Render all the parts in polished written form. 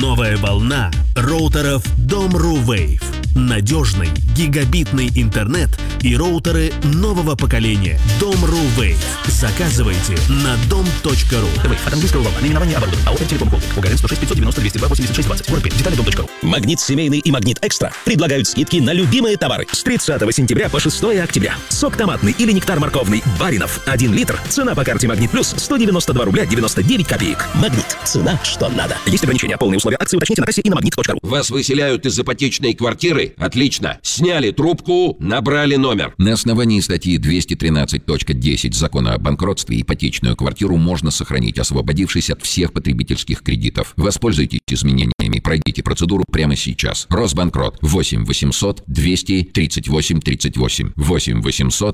Новая волна роутеров Dom.ru Wave. Надежный гигабитный интернет и роутеры нового поколения Dom.ru Wave. Заказывайте на dom.ru. Wave от английского волна. Наименование оборудования. АО «Телеком Холдинг». УГРН 106 590 202 86 20. Город Пермь. Детали dom.ru. Магнит Семейный и Магнит Экстра предлагают скидки на любимые товары. С 30 сентября по 6 октября. Сок томатный или нектар морковный Баринов 1 литр. Цена по карте Магнит Плюс 192 рубля 99 копеек. Магнит. Цена, что надо. Есть ограничения. Полные условия акции уточните на кассе и на магнит.ру. Вас выселяют из ипотечной квартиры? Отлично. Сняли трубку, набрали номер. На основании статьи 213.10 Закона о банкротстве ипотечную квартиру можно сохранить, освободившись от всех потребительских кредитов. Воспользуйтесь изменениями. Пройдите процедуру прямо сейчас. Росбанкрот. 8 800 238 38. 8 800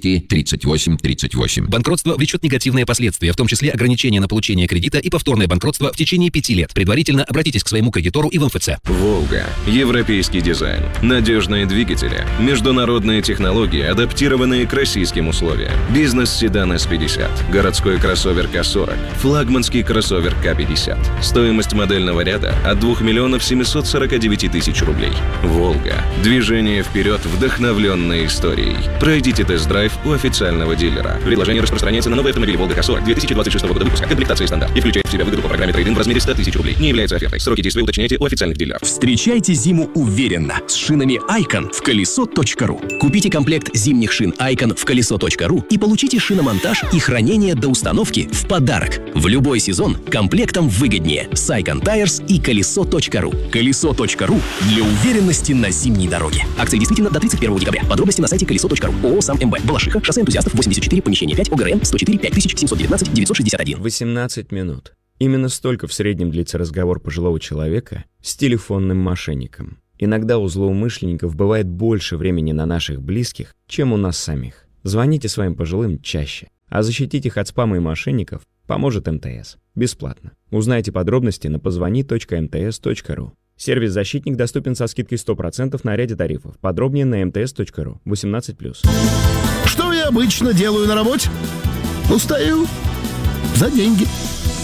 238 38. Банкротство влечет негативные последствия, в том числе ограничение на получение кредита и повторное банкротство в течение 5 лет. Предварительно обратитесь к своему кредитору и в МФЦ. «Волга». Европейский дизайн. Надежные двигатели. Международные технологии, адаптированные к российским условиям. Бизнес-седан S50. Городской кроссовер К40. Флагманский кроссовер К50. Стоимость модельного ряда от 2 миллионов 749 тысяч рублей. «Волга». Движение вперед, вдохновленное историей. Пройдите тест-драйв у официального дилера. Предложение распространяется на новые автомобили «Волга К40» 2026 года выпуска. Комплектация стандарт и включает в себя выгоду по программе трейд-ин в размере 100 тысяч рублей. Не является офертой. Сроки действия уточняйте у официальных дилеров. Встречайте зиму уверенно с шинами Icon в колесо.ру. Купите комплект зимних шин Icon в колесо.ру и получите шиномонтаж и хранение до установки в подарок. В любой сезон комплектом выгоднее с Icon Tires и колесо.ру. Колесо.ру для уверенности на зимней дороге. Акция действительно до 31 декабря. Подробности на сайте колесо.ру. ООО «Сам МБ». Балашиха. Шоссе энтузиастов 84, помещение 5, ОГРН 104 5719 961. 18 минут. Именно столько в среднем длится разговор пожилого человека с телефонным мошенником. Иногда у злоумышленников бывает больше времени на наших близких, чем у нас самих. Звоните своим пожилым чаще. А защитить их от спама и мошенников поможет МТС. Бесплатно. Узнайте подробности на позвони.mts.ru. Сервис «Защитник» доступен со скидкой 100% на ряде тарифов. Подробнее на mts.ru. 18+. Что я обычно делаю на работе? Устаю. За деньги.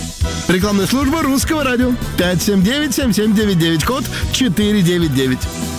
Рекламная служба Русского радио. 579-7799, код 499.